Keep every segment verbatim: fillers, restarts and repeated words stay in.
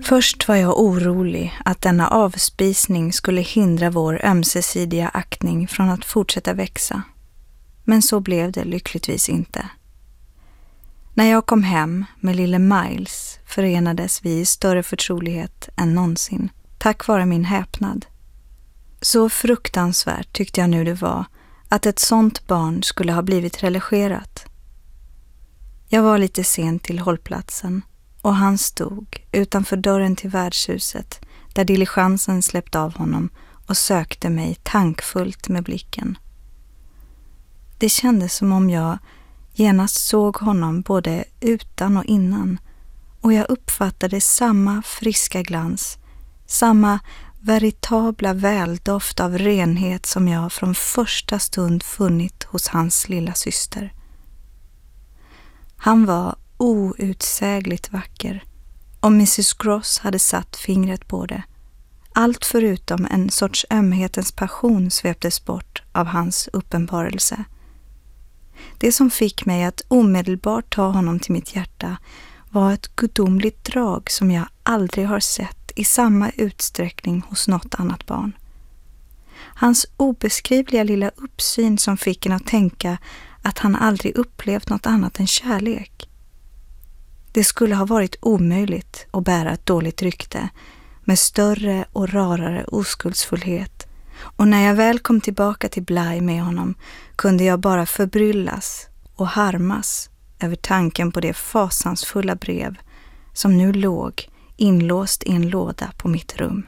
Först var jag orolig att denna avspisning skulle hindra vår ömsesidiga aktning från att fortsätta växa. Men så blev det lyckligtvis inte. När jag kom hem med lille Miles förenades vi i större förtrolighet än någonsin, tack vare min häpnad. Så fruktansvärt tyckte jag nu det var att ett sånt barn skulle ha blivit religerat. Jag var lite sent till hållplatsen och han stod utanför dörren till värdshuset där diligensen släppte av honom och sökte mig tankfullt med blicken. Det kändes som om jag genast såg honom både utan och innan, och jag uppfattade samma friska glans, samma veritabla väldoft av renhet som jag från första stund funnit hos hans lilla syster. Han var outsägligt vacker, och missus Gross hade satt fingret på det. Allt förutom en sorts ömhetens passion sveptes bort av hans uppenbarelse. Det som fick mig att omedelbart ta honom till mitt hjärta var ett gudomligt drag som jag aldrig har sett i samma utsträckning hos något annat barn. Hans obeskrivliga lilla uppsyn som fick en att tänka att han aldrig upplevt något annat än kärlek. Det skulle ha varit omöjligt att bära ett dåligt rykte med större och rarare oskuldsfullhet, och när jag väl kom tillbaka till Bly med honom kunde jag bara förbryllas och harmas över tanken på det fasansfulla brev som nu låg inlåst i en låda på mitt rum.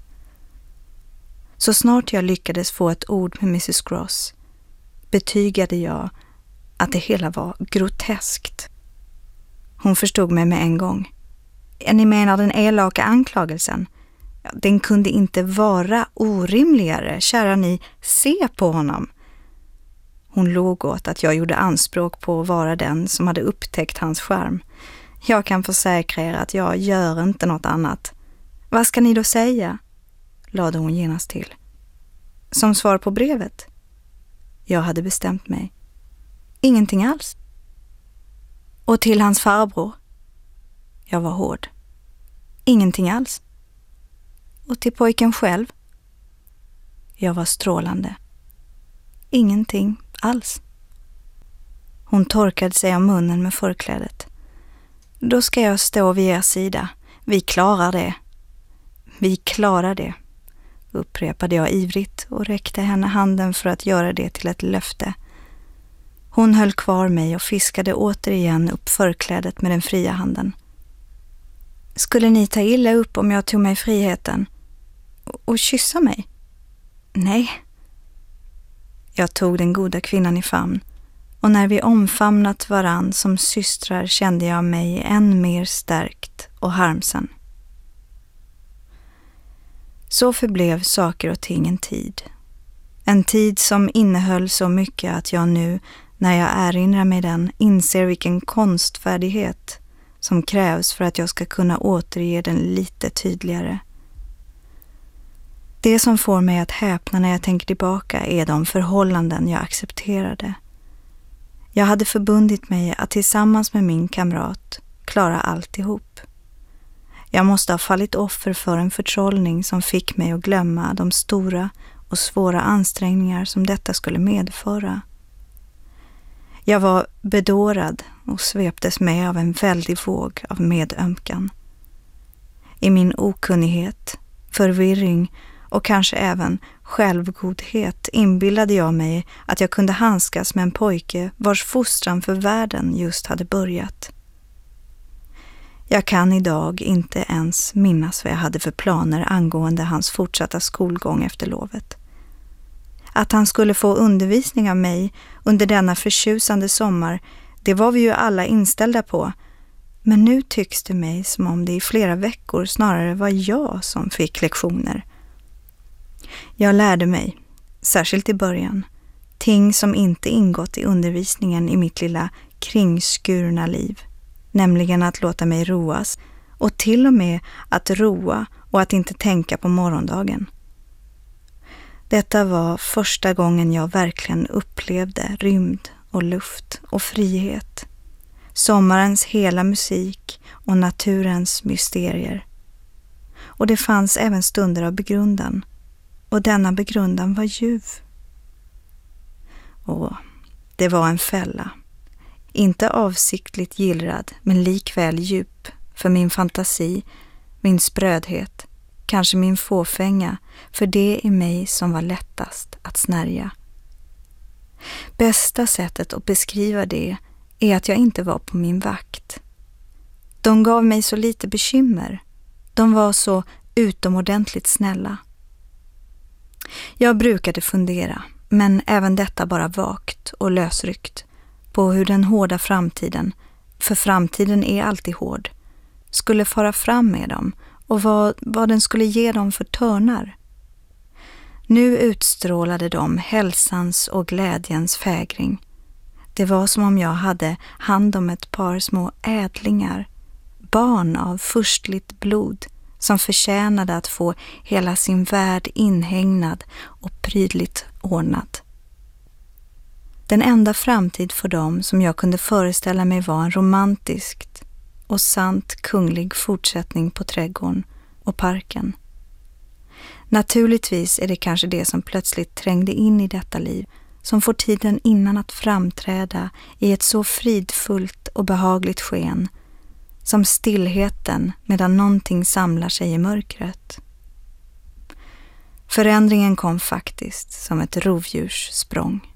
Så snart jag lyckades få ett ord med missus Gross betygade jag att det hela var groteskt. Hon förstod mig med en gång. Ni menar den elaka anklagelsen? Ja, den kunde inte vara orimligare, kära ni, se på honom. Hon låg åt att jag gjorde anspråk på att vara den som hade upptäckt hans charm. Jag kan försäkra er att jag gör inte något annat. Vad ska ni då säga? Lade hon genast till. Som svar på brevet? Jag hade bestämt mig. Ingenting alls. Och till hans farbror? Jag var hård. Ingenting alls. Och till pojken själv? Jag var strålande. Ingenting alls. Hon torkade sig om munnen med förklädet. Då ska jag stå vid er sida. Vi klarar det. Vi klarar det, upprepade jag ivrigt och räckte henne handen för att göra det till ett löfte. Hon höll kvar mig och fiskade återigen upp förklädet med den fria handen. Skulle ni ta illa upp om jag tog mig friheten? Och, och kyssa mig? Nej. Jag tog den goda kvinnan i famn, och när vi omfamnat varann som systrar kände jag mig än mer stärkt och harmsen. Så förblev saker och ting en tid. En tid som innehöll så mycket att jag nu, när jag erinrar mig den, inser vilken konstfärdighet som krävs för att jag ska kunna återge den lite tydligare. Det som får mig att häpna när jag tänker tillbaka är de förhållanden jag accepterade. Jag hade förbundit mig att tillsammans med min kamrat klara alltihop. Jag måste ha fallit offer för en förtrollning som fick mig att glömma de stora och svåra ansträngningar som detta skulle medföra. Jag var bedårad och sveptes med av en väldig våg av medömkan. I min okunnighet, förvirring och kanske även självgodhet inbillade jag mig att jag kunde handskas med en pojke vars fostran för världen just hade börjat. Jag kan idag inte ens minnas vad jag hade för planer angående hans fortsatta skolgång efter lovet. Att han skulle få undervisning av mig under denna förtjusande sommar, det var vi ju alla inställda på. Men nu tycks det mig som om det i flera veckor snarare var jag som fick lektioner. Jag lärde mig, särskilt i början, ting som inte ingått i undervisningen i mitt lilla kringskurna liv. Nämligen att låta mig roas och till och med att roa och att inte tänka på morgondagen. Detta var första gången jag verkligen upplevde rymd och luft och frihet. Sommarens hela musik och naturens mysterier. och det fanns även stunder av begrundan. Och denna begrundan var ljuv. Och det var en fälla. Inte avsiktligt gillrad, men likväl djup för min fantasi, min sprödhet, kanske min fåfänga, för det i mig som var lättast att snärja. Bästa sättet att beskriva det är att jag inte var på min vakt. De gav mig så lite bekymmer. De var så utomordentligt snälla. Jag brukade fundera, men även detta bara vagt och lösryckt, på hur den hårda framtiden, för framtiden är alltid hård, skulle fara fram med dem och vad, vad den skulle ge dem för törnar. Nu utstrålade de hälsans och glädjens fägring. Det var som om jag hade hand om ett par små ädlingar, barn av förstligt blod, som förtjänade att få hela sin värld inhägnad och prydligt ordnad. Den enda framtid för dem som jag kunde föreställa mig var en romantiskt och sant kunglig fortsättning på trädgården och parken. Naturligtvis är det kanske det som plötsligt trängde in i detta liv som får tiden innan att framträda i ett så fridfullt och behagligt sken som stillheten medan någonting samlar sig i mörkret. Förändringen kom faktiskt som ett rovdjurssprång.